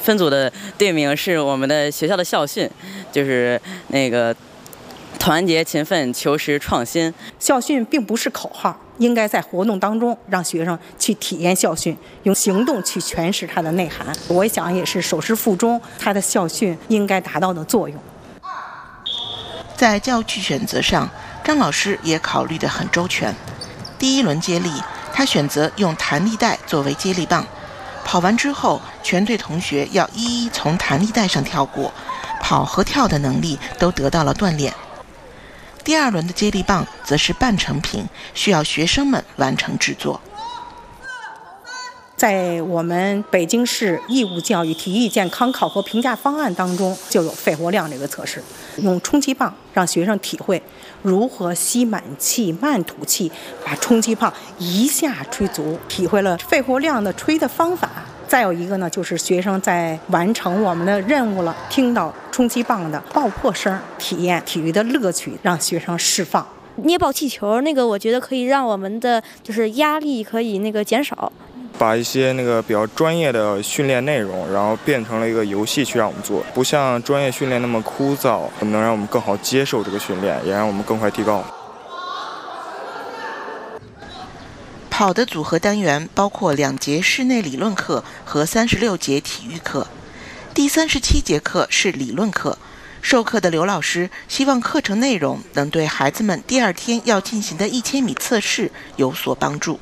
分组的队名是我们的学校的校训，就是那个团结、勤奋、求实、创新。 校训并不是口号，应该在活动当中让学生去体验校训，用行动去诠释它的内涵。我想也是首师附中它的校训应该达到的作用。 在教具选择上，张老师也考虑得很周全。第一轮接力，他选择用弹力带作为接力棒，跑完之后，全队同学要一一从弹力带上跳过，跑和跳的能力都得到了锻炼。第二轮的接力棒则是半成品，需要学生们完成制作。 在我们北京市义务教育体育健康考核评价方案当中，就有肺活量这个测试，用充气棒让学生体会如何吸满气、慢吐气，把充气棒一下吹足，体会了肺活量的吹的方法。再有一个呢，就是学生在完成我们的任务了，听到充气棒的爆破声，体验体育的乐趣，让学生释放。 捏爆气球那个，我觉得可以让我们的就是压力可以减少。 把一些比较专业的训练内容，然后变成了一个游戏去让我们做，不像专业训练那么枯燥，能让我们更好接受这个训练，也让我们更快提高。 跑的组合单元包括2节室内理论课和36节体育课，第37节课是理论课。授课的刘老师希望课程内容能对孩子们第2天要进行的1000米测试有所帮助。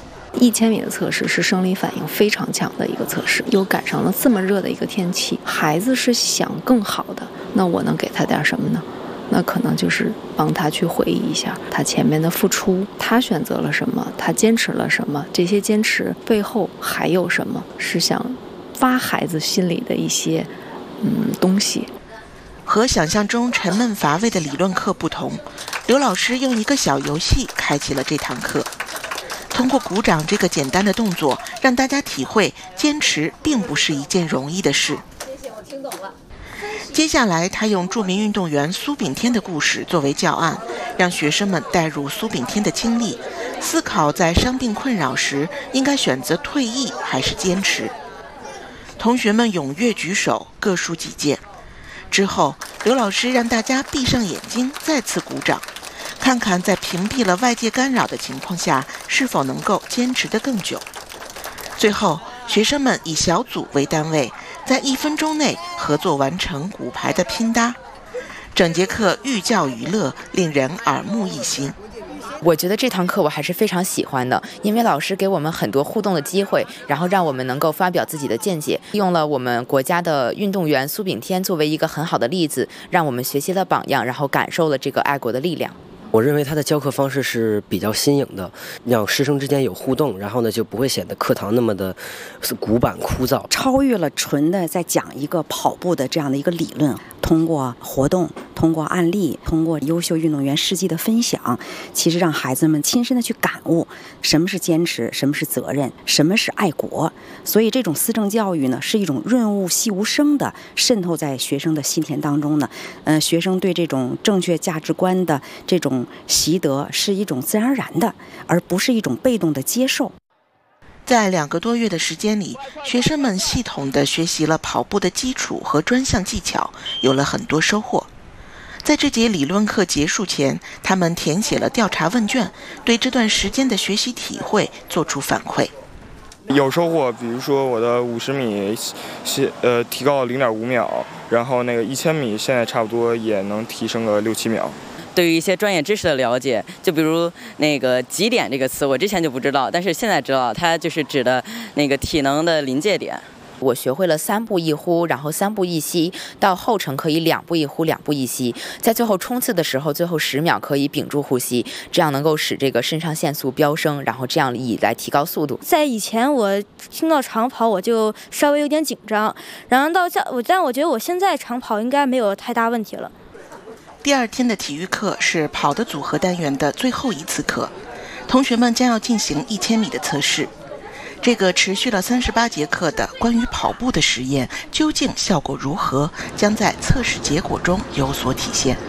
1000米的测试是生理反应非常强的一个测试，又赶上了这么热的一个天气，孩子是想更好的，那我能给他点什么呢？那可能就是帮他去回忆一下他前面的付出，他选择了什么，他坚持了什么，这些坚持背后还有什么，是想挖孩子心里的一些东西。 和想象中沉闷乏味的理论课不同，刘老师用一个小游戏开启了这堂课。通过鼓掌这个简单的动作，让大家体会坚持并不是一件容易的事。 谢谢，我听懂了。 接下来，他用著名运动员苏炳添的故事作为教案，让学生们带入苏炳添的经历，思考在伤病困扰时应该选择退役还是坚持。同学们踊跃举手，各抒己见。之后，刘老师让大家闭上眼睛，再次鼓掌。看看在屏蔽了外界干扰的情况下，是否能够坚持得更久。最后，学生们以小组为单位，在1分钟内合作完成骨牌的拼搭。整节课寓教于乐，令人耳目一新。 我觉得这堂课我还是非常喜欢的，因为老师给我们很多互动的机会，然后让我们能够发表自己的见解，用了我们国家的运动员苏炳添作为一个很好的例子，让我们学习了榜样，然后感受了这个爱国的力量。 我认为他的教课方式是比较新颖的，让师生之间有互动，然后呢就不会显得课堂那么的古板枯燥， 超越了纯的在讲一个跑步的这样的一个理论。通过活动，通过案例，通过优秀运动员事迹的分享，其实让孩子们亲身的去感悟什么是坚持，什么是责任，什么是爱国。所以这种思政教育呢，是一种润物细无声的渗透在学生的心田当中呢。学生对这种正确价值观的这种习得是一种自然而然的，而不是一种被动的接受。 在2个多月的时间里，学生们系统地学习了跑步的基础和专项技巧，有了很多收获。在这节理论课结束前，他们填写了调查问卷，对这段时间的学习体会做出反馈。 有收获，比如说我的50米提高了0.5秒，然后1000米现在差不多也能提升个6、7秒。 对于一些专业知识的了解，就比如极点这个词，我之前就不知道，但是现在知道，它就是指的体能的临界点。 我学会了3步1呼，然后3步1吸，到后程可以2步1呼2步1吸，在最后冲刺的时候，最后10秒可以屏住呼吸，这样能够使这个肾上腺素飙升，然后这样来提高速度。 在以前我听到长跑我就稍微有点紧张，然后但我觉得我现在长跑应该没有太大问题了。 第2天的体育课是跑的组合单元的最后一次课，同学们将要进行1000米的测试。这个持续了38节课的关于跑步的实验，究竟效果如何，将在测试结果中有所体现。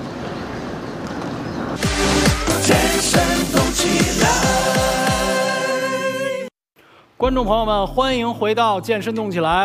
健身动起来！ 观众朋友们，欢迎回到《健身动起来》。